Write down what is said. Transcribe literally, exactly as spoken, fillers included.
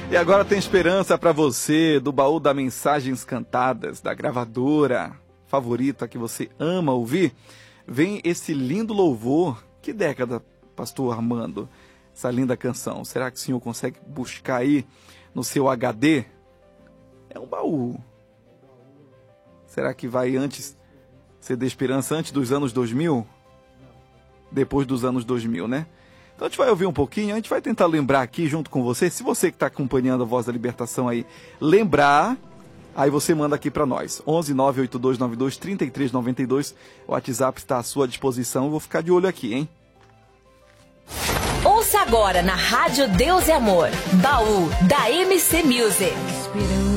E agora tem esperança para você do baú da Mensagens Cantadas, da gravadora favorita que você ama ouvir. Vem esse lindo louvor. Que década, pastor Armando, essa linda canção? Será que o senhor consegue buscar aí no seu H D? É um baú. Será que vai antes ser de esperança antes dos anos dois mil? Depois dos anos dois mil, né? Então a gente vai ouvir um pouquinho, a gente vai tentar lembrar aqui junto com você. Se você que está acompanhando a Voz da Libertação aí, lembrar, aí você manda aqui para nós. onze nove oito dois nove dois três três nove dois. O WhatsApp está à sua disposição. Eu vou ficar de olho aqui, hein? Ouça agora na Rádio Deus e Amor, Baú da M C Music.